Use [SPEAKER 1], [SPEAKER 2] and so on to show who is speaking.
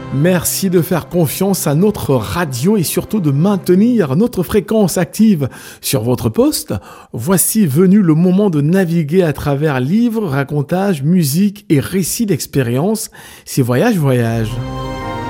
[SPEAKER 1] Merci de faire confiance à notre radio et surtout de maintenir notre fréquence active sur votre poste. Voici venu le moment de naviguer à travers livres, racontages, musique et récits d'expériences. C'est Voyage.